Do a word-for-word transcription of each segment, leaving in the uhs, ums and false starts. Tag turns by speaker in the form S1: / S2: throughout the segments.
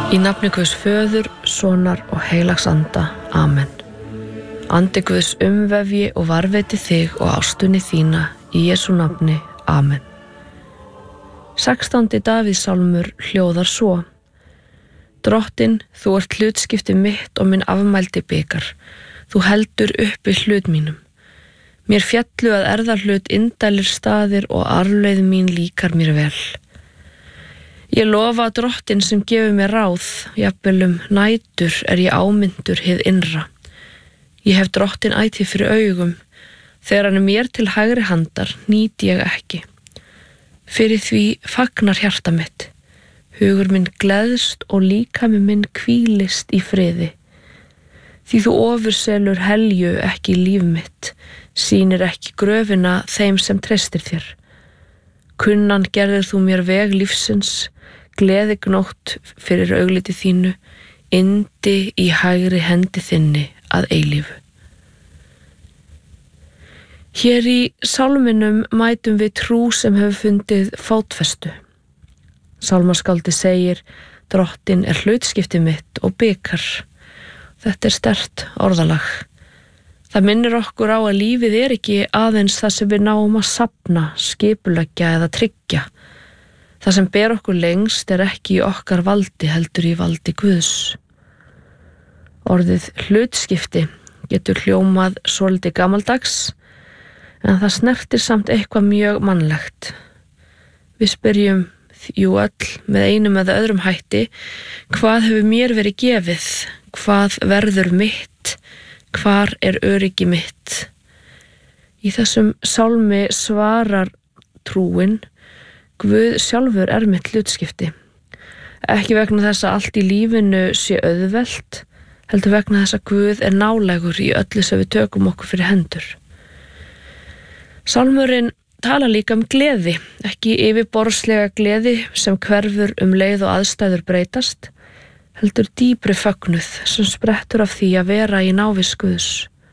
S1: Í nafni Guðs föður, sonar og heilags anda. Amen. Andi Guðs umvefji og varveiti þig og ástunni þína í Jesú nafni. Amen. sextándi Davíðssálmur hljóðar svo: Drottinn, þú ert hlutskipti mitt og minn afmældi bikar. Þú heldur uppi hlut mínum. Mér fjallu að erðarhlut indælir staðir og arfleið mín líkar mér vel. Ég lofa að Drottinn sem gefur mér ráð, jafnvel um nætur er ég ámyndur hið innra. Ég hef Drottinn ætíð fyrir augum, þegar hann er mér til hægri handar, nýt ég ekki. Fyrir því fagnar hjarta mitt, hugur minn gleðst og líkami minn hvílist í friði. Því þú ofurselur helju ekki líf mitt, sýnir ekki gröfina þeim sem treystir þér. Kunnan gerðir þú mér veg lífsins, gleði gnótt fyrir augliti þínu, yndi í hægri hendi þinni að eilífu. Hér í sálminum mætum við trú sem hefur fundið fótfestu. Sálmaskáldi segir: Drottinn er hlutskipti mitt og bikar. Þetta er sterkt orðalag. Það minnir okkur á að lífið er ekki aðeins það sem við náum að safna, skipuleggja eða tryggja. Það sem ber okkur lengst er ekki í okkar valdi, heldur í valdi Guðs. Orðið hlutskipti getur hljómað svolítið gamaldags, en það snertir samt eitthvað mjög mannlegt. Við spyrjum jú öll með einum eða öðrum hætti: hvað hefur mér verið gefið? Hvað verður mitt? Hvar er öryggi mitt? Í þessum sálmi svarar trúin: Guð sjálfur er mitt hlutskipti. Ekki vegna þess að allt í lífinu sé auðvelt, heldur vegna þess að Guð er nálægur í öllu sem við tökum okkur fyrir hendur. Sálmurinn tala líka um gleði, ekki yfirborðslega gleði sem hverfur um leið og aðstæður breytast, heldur dýpri fögnuð sem sprettur af því að vera í návist Guðs.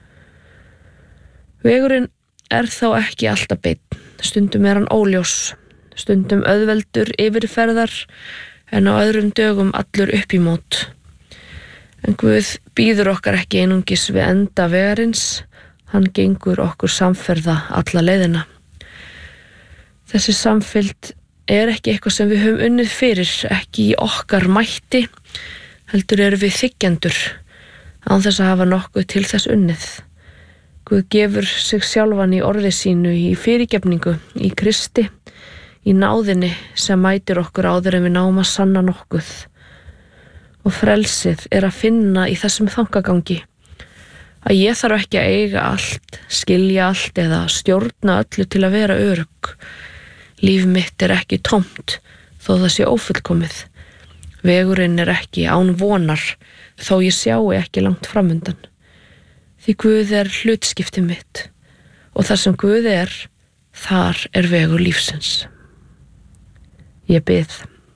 S1: Vegurinn er þá ekki alltaf beinn, stundum er hann óljós, stundum auðveldur yfirferðar, en á öðrum dögum allur upp í mót. En Guð býður okkar ekki einungis við enda vegarins, hann gengur okkur samferða alla leiðina. Þessi samfylgd er ekki eitthvað sem við höfum unnið fyrir, ekki í okkar mætti, heldur eru við þiggjendur, án þess að hafa nokkuð til þess unnið. Guð gefur sig sjálfan í orði sínu í fyrirgefningu, í Kristi, í náðinni sem mætir okkur áður en við náum að sanna nokkuð. Og frelsið er að finna í þessum þangagangi, að ég þarf ekki að eiga allt, skilja allt eða stjórna öllu til að vera örugg. Líf mitt er ekki tómt, þó það sé ófullkomið. Vegurinn er ekki án vonar, þó ég sjái ekki langt framundan. Því Guð er hlutskipti mitt, og þar sem Guð er, þar er vegur lífsins. Ég bið.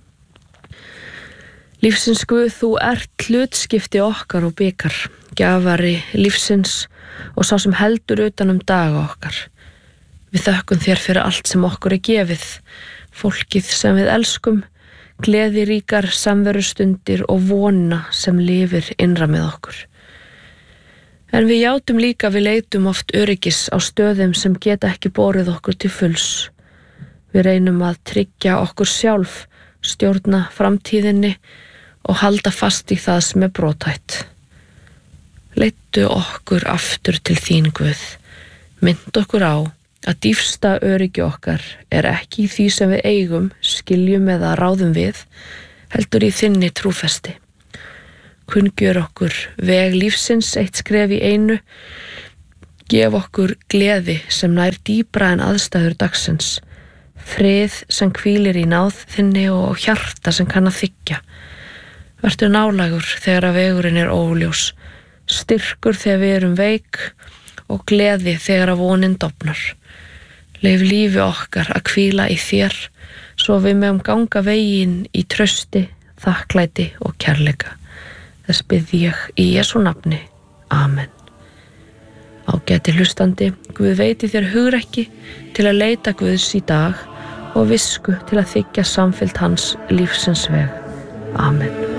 S1: Lífsins Guð, þú ert hlutskipti okkar og bikar, gjafari lífsins og sá sem heldur utan um daga okkar. Við þökkum þér fyrir allt sem okkur er gefið, fólkið sem við elskum, gleðiríkar samverustundir og vona sem lifir innra með okkur. En við játum líka við leitum oft öryggis á stöðum sem geta ekki borið okkur til fulls. Við reynum að tryggja okkur sjálf, stjórna framtíðinni og halda fast í það sem er brothætt. Leiddu okkur aftur til þín, Guð. Mynd okkur á að dýpsta öryggi okkar er ekki í því sem við eigum, skiljum eða ráðum við, heldur í þinni trúfesti. Kunngjör okkur veg lífsins eitt skref í einu, gef okkur gleði sem nær dýpra en aðstæður dagsins, frið sem hvílir í náð þinni og hjarta sem kann að þiggja. Vertu nálægur þegar að vegurinn er óljós, styrkur þegar við erum veik og gleði þegar að vonin dofnar. Leif lífi okkar að hvíla í þér, svo við megum ganga veginn í trausti, þakklæti og kærleika. Þess bið ég í Jesú nafni. Amen. Ágæti hlustandi, Guð veiti þér hugrekki til að leita Guðs í dag og visku til að þiggja samfylgd hans lífsins veg. Amen.